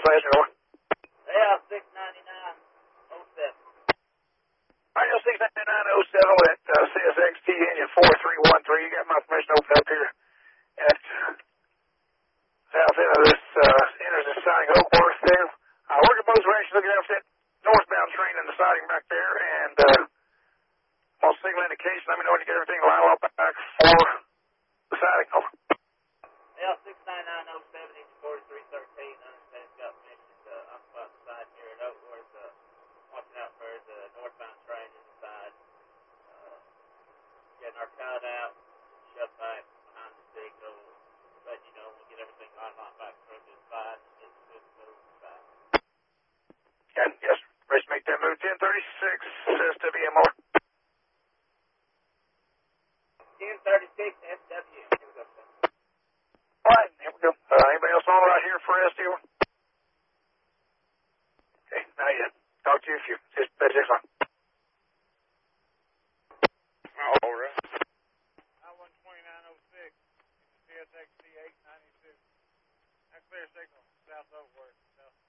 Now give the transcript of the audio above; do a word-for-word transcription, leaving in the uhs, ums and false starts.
flashing over. Yeah, six ninety-nine oh seven. Radio six ninety-nine oh seven with uh, C S X T engine four three one three. You got my permission to open up here at south end of this, uh, enters the siding Oakworth there. Uh, working both directions, looking out for that northbound train in the siding back there, and uh, on signal indication, let me know when you get everything lined up back for the siding. Over. Yeah, six ninety-nine oh seven, engine forty-three thirteen. I understand it's got permission to occupy the side here at Oakworth. Uh, watching out for the northbound train in the side. Uh, getting our cut out, shut back behind the signal, letting you know when we get everything lined up back through the side and get the good move back. Yeah, yes, ready to make that move. ten thirty-six, S W M R. ten thirty-six S W M. Here we go, sir. All right, here we go. Uh, anybody else on right here for S D? Okay, not yet. Talk to you if you just better this one. All right. I one twenty-nine oh six, C S X T eight ninety-two. That clear signal, South Oakworth, South.